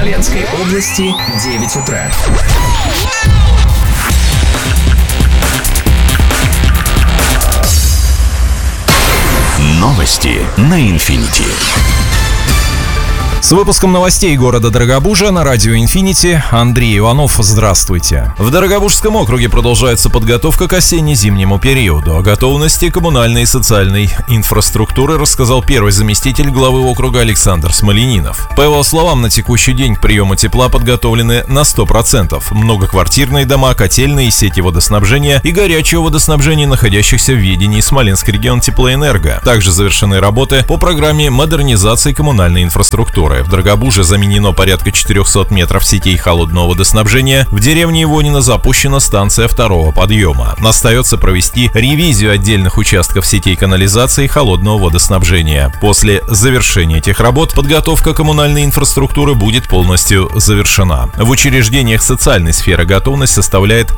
Смоленской области 9 утра. Новости на Инфинити. С выпуском новостей города Дорогобужа на радио «Инфинити» Андрей Иванов. Здравствуйте. В Дорогобужском округе продолжается подготовка к осенне-зимнему периоду. О готовности коммунальной и социальной инфраструктуры рассказал первый заместитель главы округа Александр Смоленинов. По его словам, на текущий день к приему тепла подготовлены на 100%. Многоквартирные дома, котельные, сети водоснабжения и горячего водоснабжения, находящихся в ведении Смоленский регион Теплоэнерго. Также завершены работы по программе модернизации коммунальной инфраструктуры. В Дорогобуже заменено порядка 400 метров сетей холодного водоснабжения. В деревне Ивонино запущена станция второго подъема. Остается провести ревизию отдельных участков сетей канализации и холодного водоснабжения. После завершения этих работ подготовка коммунальной инфраструктуры будет полностью завершена. В учреждениях социальной сферы готовность составляет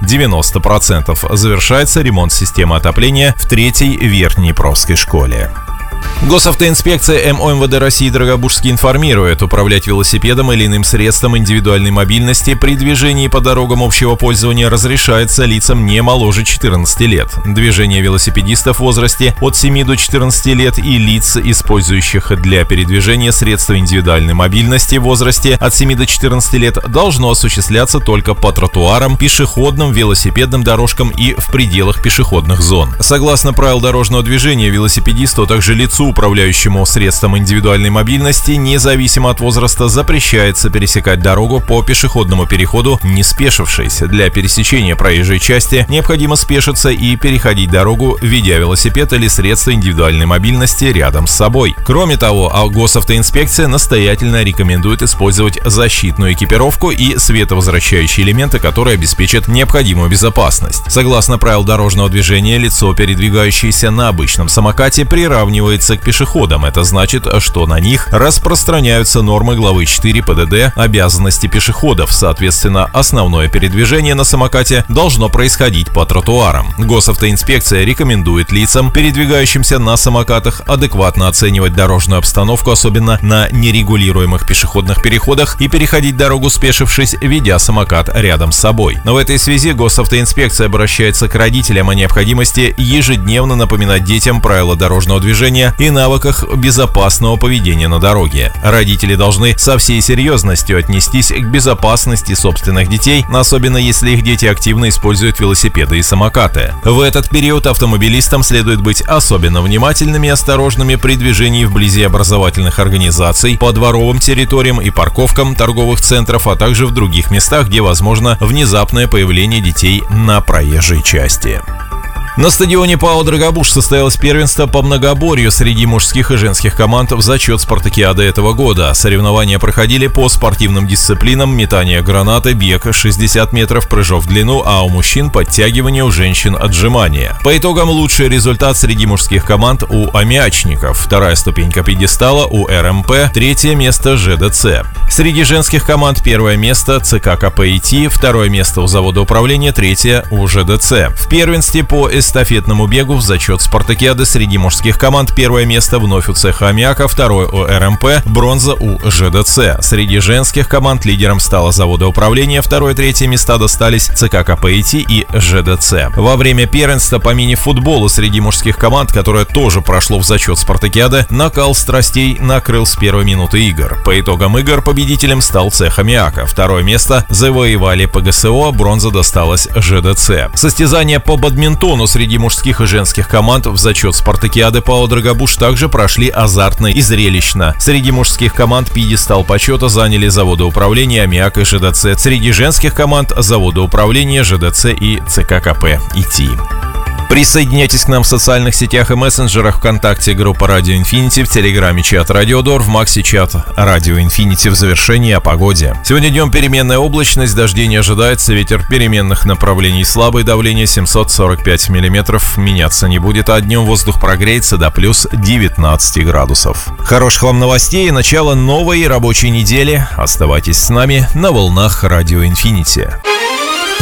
90%. Завершается ремонт системы отопления в 3-й Верхнеднепровской школе. Госавтоинспекция МОМВД России Дорогобужский информирует: управлять велосипедом или иным средством индивидуальной мобильности при движении по дорогам общего пользования разрешается лицам не моложе 14 лет. Движение велосипедистов в возрасте от 7 до 14 лет и лиц, использующих для передвижения средства индивидуальной мобильности в возрасте от 7 до 14 лет, должно осуществляться только по тротуарам, пешеходным, велосипедным дорожкам и в пределах пешеходных зон. Согласно правил дорожного движения, велосипедисту, а также лицу, управляющему средством индивидуальной мобильности, независимо от возраста, запрещается пересекать дорогу по пешеходному переходу, не спешившись. Для пересечения проезжей части необходимо спешиться и переходить дорогу, ведя велосипед или средство индивидуальной мобильности рядом с собой. Кроме того, госавтоинспекция настоятельно рекомендует использовать защитную экипировку и световозвращающие элементы, которые обеспечат необходимую безопасность. Согласно правил дорожного движения, лицо, передвигающееся на обычном самокате, приравнивается к пешеходам. Это значит, что на них распространяются нормы главы 4 ПДД «Обязанности пешеходов». Соответственно, основное передвижение на самокате должно происходить по тротуарам. Госавтоинспекция рекомендует лицам, передвигающимся на самокатах, адекватно оценивать дорожную обстановку, особенно на нерегулируемых пешеходных переходах, и переходить дорогу, спешившись, ведя самокат рядом с собой. Но в этой связи госавтоинспекция обращается к родителям о необходимости ежедневно напоминать детям правила дорожного движения и навыках безопасного поведения на дороге. Родители должны со всей серьезностью отнестись к безопасности собственных детей, особенно если их дети активно используют велосипеды и самокаты. В этот период автомобилистам следует быть особенно внимательными и осторожными при движении вблизи образовательных организаций, по дворовым территориям и парковкам торговых центров, а также в других местах, где возможно внезапное появление детей на проезжей части. На стадионе ПАО «Дорогобуж» состоялось первенство по многоборью среди мужских и женских команд в зачет спартакиады этого года. Соревнования проходили по спортивным дисциплинам: метание гранаты, бег 60 метров, прыжок в длину, а у мужчин подтягивание, у женщин отжимания. По итогам лучший результат среди мужских команд у аммиачников, 2-я ступенька пьедестала у РМП, 3-е место ЖДЦ. Среди женских команд 1-е место ЦК КП-ИТ, 2-е место у завода управления, 3-е у ЖДЦ. В первенстве по эстафетному бегу в зачет спартакиады среди мужских команд 1-е место вновь у цеха аммиака, 2-е у РМП, бронза у ЖДЦ. Среди женских команд лидером стало заводоуправление, 2-е и 3-е места достались ЦК КП-ИТ и ЖДЦ. Во время первенства по мини-футболу среди мужских команд, которое тоже прошло в зачет спартакиады, накал страстей накрыл с первой минуты игр. По итогам игр победителем стал цех аммиака. 2-е место завоевали ПГСО, бронза досталась ЖДЦ. Состязания по бадминтону среди мужских и женских команд в зачет спартакиады ПАО «Дорогобуж» также прошли азартно и зрелищно. Среди мужских команд пьедестал почета заняли заводоуправление, аммиак и ЖДЦ. Среди женских команд заводоуправление, ЖДЦ и ЦК КП-ИТ. Присоединяйтесь к нам в социальных сетях и мессенджерах: ВКонтакте группа Радио Инфинити, в Телеграме чат Радиодор, в Максе чат Радио Инфинити. В завершении о погоде. Сегодня днем переменная облачность, дождей не ожидается, ветер переменных направлений слабый, давление 745 миллиметров, меняться не будет, а днем воздух прогреется до плюс 19 градусов. Хороших вам новостей и начала новой рабочей недели. Оставайтесь с нами на волнах Радио Инфинити.